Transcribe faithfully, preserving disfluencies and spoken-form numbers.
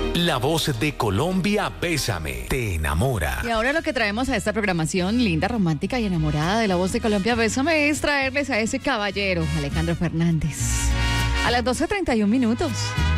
La voz de Colombia, Bésame, te enamora. Y ahora lo que traemos a esta programación linda, romántica y enamorada de La Voz de Colombia, Bésame, es traerles a ese caballero, Alejandro Fernández. A las doce treinta y un minutos.